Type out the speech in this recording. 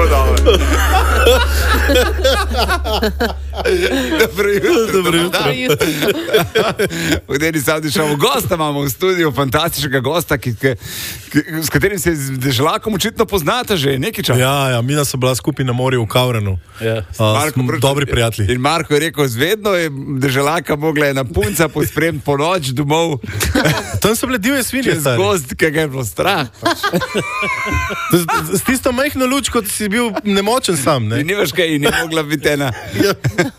tako dobro. Dobro jutro. V dnevni Savdi šovu gosta imamo v studiu, fantastičnega gosta, s katerim se z Deželakom očitno poznate že nekaj časa. Ja, mi smo bila skupaj na morju v Kavrenu. Ja. Dobri prijatelji. In Marko je rekel, zvedno je Deželaka mogla ena punca pospremiti po noč domov. Tam so bile divje svinje. Čez gozd, ki ga je bilo strah. S tisto majhno luč, kot si bil nemočen sam. Ne? In nimaš kaj, in je mogla biti ena